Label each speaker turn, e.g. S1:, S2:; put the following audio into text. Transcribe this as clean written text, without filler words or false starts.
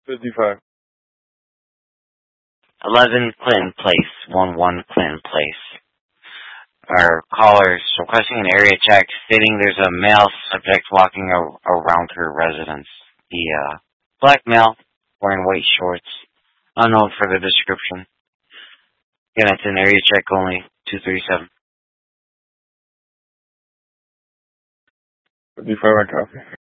S1: 55.
S2: 11 Clinton Place, 11 Clinton Place. Our callers requesting an area check stating there's a male subject walking around her residence. The black male wearing white shorts. Unknown further description. Again, it's an area check only, 237.
S1: 55, I copy.